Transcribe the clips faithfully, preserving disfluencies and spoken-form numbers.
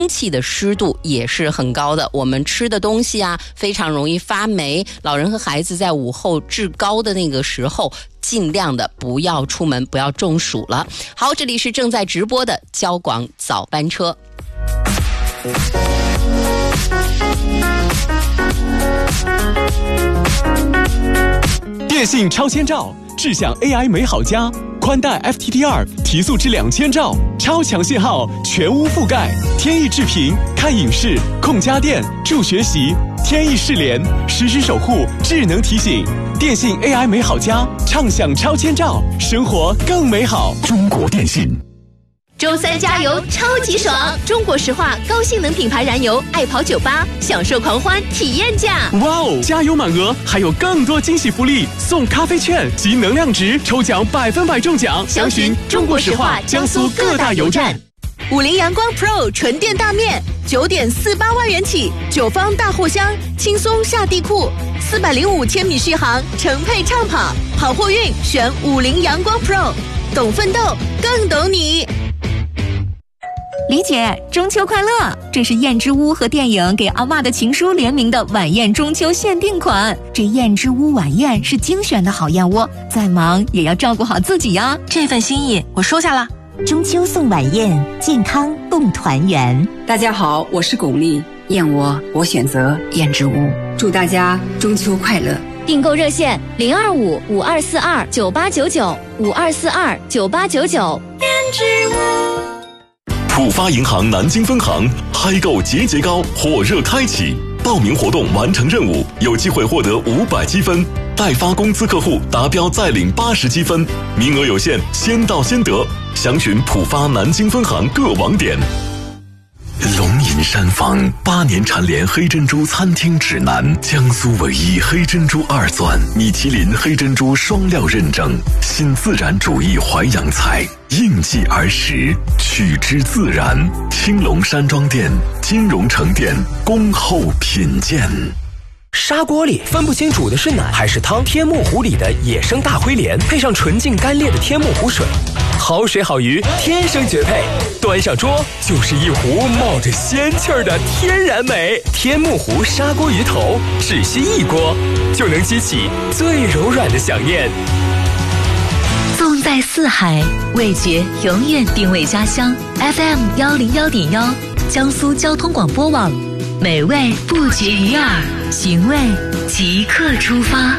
气的湿度也是很高的，我们吃的东西啊非常容易发霉，老人和孩子在午后至高的那个时候尽量的不要出门，不要中暑了。好，这里是正在直播的交广早班车。 电信超千兆，智享 A I 美好家，宽带 F T T 二 提速至两千兆，超强信号，全屋覆盖，天翼智屏，看影视，控家电，助学习，天翼视联，实时守护，智能提醒。电信 A I 美好家，畅享超千兆，生活更美好。中国电信。 周三加油超级爽！中国石化高性能品牌燃油爱跑九八，享受狂欢体验价！ 哇哦，加油满额还有更多惊喜福利，送咖啡券及能量值，抽奖百分百中奖。 详询中国石化江苏各大油站。 五菱阳光 Pro 纯电大面，九点四八万元起，九方大货箱，轻松下地库，四百零五千米续航，乘配畅跑，好货运选五菱阳光 Pro， 懂奋斗，更懂你。 李姐，中秋快乐！这是燕之屋和电影给阿嬷的情书联名的晚宴中秋限定款。这燕之屋晚宴是精选的好燕窝，再忙也要照顾好自己呀。 这份心意我收下了。 中秋送晚宴，健康共团圆。 大家好，我是巩俐，燕窝我选择燕之屋。祝大家中秋快乐！ 订购热线零二五五二四二九八九九五二四二九八九九。燕之屋。 浦发银行南京分行嗨购节节高火热开启，报名活动完成任务有机会获得五百积分，代发工资客户达标再领八十积分，名额有限，先到先得。详询浦发南京分行各网点。龙吟山房八年蝉联黑珍珠餐厅指南，江苏唯一黑珍珠二钻，米其林黑珍珠双料认证，新自然主义淮扬菜，应季而食，取之自然。青龙山庄店、金融城店恭候品鉴。 砂锅里分不清煮的是奶还是汤，天目湖里的野生大灰鲢配上纯净干裂的天目湖水，好水好鱼天生绝配，端上桌就是一壶冒着仙气儿的天然美。天目湖砂锅鱼头，只需一锅就能激起最柔软的想念。 纵在四海，味觉永远定位家乡。F M 幺零幺点幺，江苏交通广播网，美味不绝于耳，寻味即刻出发。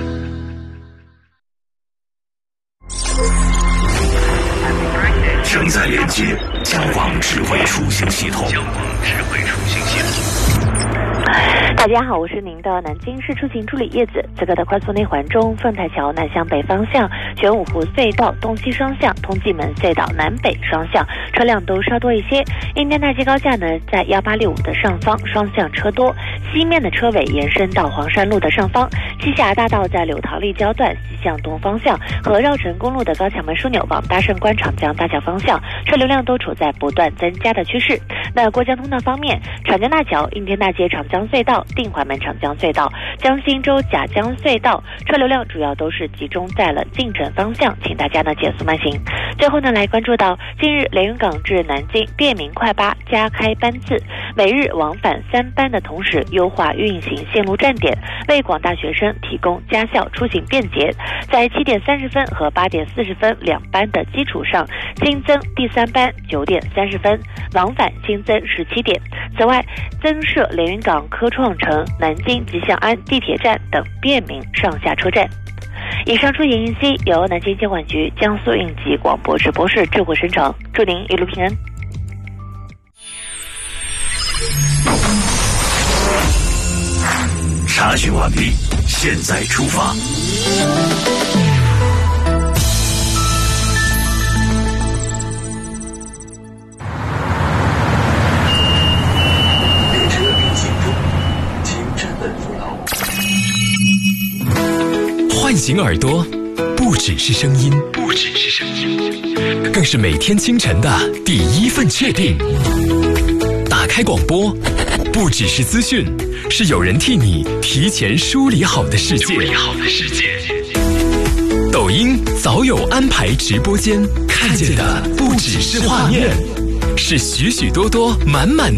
正在连接交广智慧出行系统。交广智慧出行系统。 大家好，我是您的南京市出行助理叶子。此刻的快速内环中，凤台桥南向北方向，玄武湖隧道东西双向，通济门隧道南北双向车辆都稍多一些。印甸大街高架呢，在一八六五的上方双向车多，西面的车尾延伸到黄山路的上方。西峡大道在柳塘立交段西向东方向和绕城公路的高墙门枢纽往大胜关长江大桥方向，车流量都处在不断增加的趋势。那过江通道方面，长江大桥、印甸大街长江隧道、定淮门长江隧道、江心洲甲江隧道，车流量主要都是集中在了进城方向，请大家呢减速慢行。最后呢，来关注到近日连云港至南京便民快巴加开班次，每日往返三班的同时，优化运行线路站点，为广大学生提供家校出行便捷。在七点三十分和八点四十分两班的基础上，新增第三班九点三十分，往返新增十七点。此外，增设连云港科创城、南京吉祥安地铁站等便民上下车站。以上出行信息由南京监管局江苏应急广播直播室智慧生成，祝您一路平安。 查询完毕，现在出发。列车运行中，请振稳扶牢。 唤醒耳朵，不只是声音， 不只是声音， 更是每天清晨的第一份确定。打开广播，不只是资讯，是有人替你提前梳理好的世界。 梳理好的世界。 抖音早有安排直播间，看见的不只是画面， 是许许多多满满